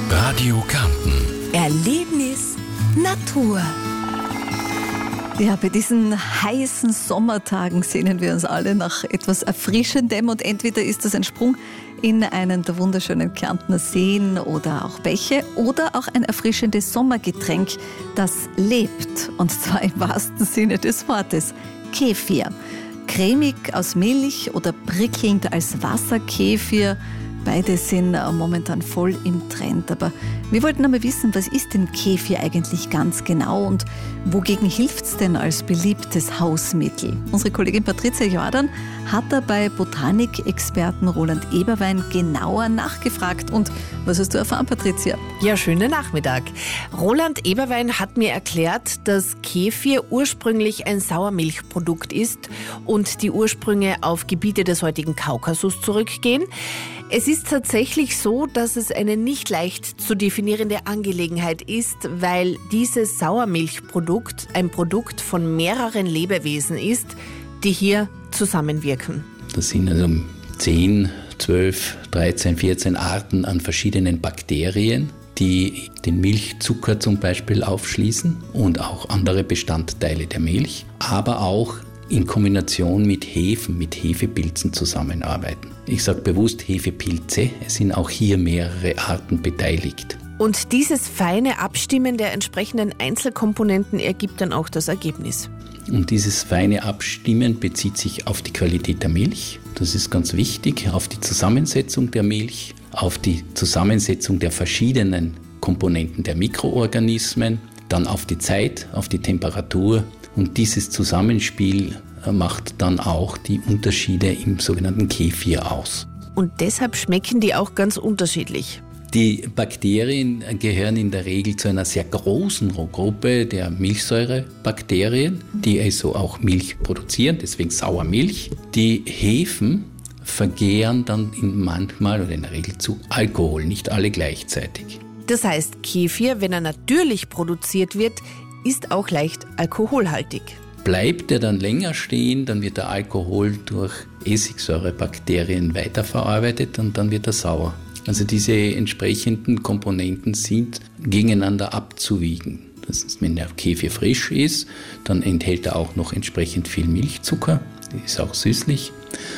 Radio Kärnten. Erlebnis Natur. Ja, bei diesen heißen Sommertagen sehnen wir uns alle nach etwas Erfrischendem und entweder ist das ein Sprung in einen der wunderschönen Kärntner Seen oder auch Bäche oder auch ein erfrischendes Sommergetränk, das lebt, und zwar im wahrsten Sinne des Wortes, Kefir. Cremig aus Milch oder prickelnd als Wasserkefir. Beide sind momentan voll im Trend. Aber wir wollten einmal wissen, was ist denn Kefir eigentlich ganz genau und wogegen hilft es denn als beliebtes Hausmittel? Unsere Kollegin Patricia Jordan hat da bei Botanikexperten Roland Eberwein genauer nachgefragt. Und was hast du erfahren, Patricia? Ja, schönen Nachmittag. Roland Eberwein hat mir erklärt, dass Kefir ursprünglich ein Sauermilchprodukt ist und die Ursprünge auf Gebiete des heutigen Kaukasus zurückgehen. Es ist tatsächlich so, dass es eine nicht leicht zu definierende Angelegenheit ist, weil dieses Sauermilchprodukt ein Produkt von mehreren Lebewesen ist, die hier zusammenwirken. Das sind also 10, 12, 13, 14 Arten an verschiedenen Bakterien, die den Milchzucker zum Beispiel aufschließen und auch andere Bestandteile der Milch, aber auch in Kombination mit Hefen, mit Hefepilzen zusammenarbeiten. Ich sage bewusst Hefepilze, es sind auch hier mehrere Arten beteiligt. Und dieses feine Abstimmen der entsprechenden Einzelkomponenten ergibt dann auch das Ergebnis. Und dieses feine Abstimmen bezieht sich auf die Qualität der Milch. Das ist ganz wichtig, auf die Zusammensetzung der Milch, auf die Zusammensetzung der verschiedenen Komponenten der Mikroorganismen, dann auf die Zeit, auf die Temperatur. Und dieses Zusammenspiel macht dann auch die Unterschiede im sogenannten Kefir aus. Und deshalb schmecken die auch ganz unterschiedlich. Die Bakterien gehören in der Regel zu einer sehr großen Gruppe der Milchsäurebakterien, die also auch Milch produzieren, deswegen Sauermilch. Die Hefen vergären dann manchmal oder in der Regel zu Alkohol, nicht alle gleichzeitig. Das heißt, Kefir, wenn er natürlich produziert wird, ist auch leicht alkoholhaltig. Bleibt er dann länger stehen, dann wird der Alkohol durch Essigsäurebakterien weiterverarbeitet und dann wird er sauer. Also diese entsprechenden Komponenten sind gegeneinander abzuwiegen. Das ist, wenn der Kefir frisch ist, dann enthält er auch noch entsprechend viel Milchzucker, ist auch süßlich.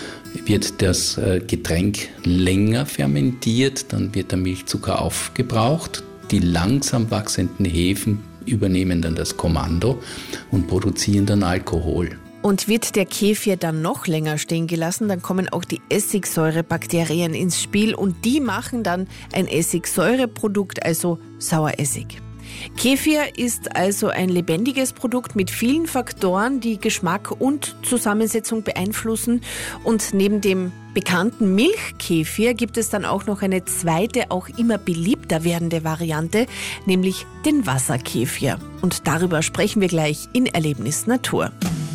Wird das Getränk länger fermentiert, dann wird der Milchzucker aufgebraucht. Die langsam wachsenden Hefen übernehmen dann das Kommando und produzieren dann Alkohol. Und wird der Kefir dann noch länger stehen gelassen, dann kommen auch die Essigsäurebakterien ins Spiel und die machen dann ein Essigsäureprodukt, also Saueressig. Kefir ist also ein lebendiges Produkt mit vielen Faktoren, die Geschmack und Zusammensetzung beeinflussen. Und neben dem bekannten Milchkefir gibt es dann auch noch eine zweite, auch immer beliebter werdende Variante, nämlich den Wasserkefir. Und darüber sprechen wir gleich in Erlebnis Natur.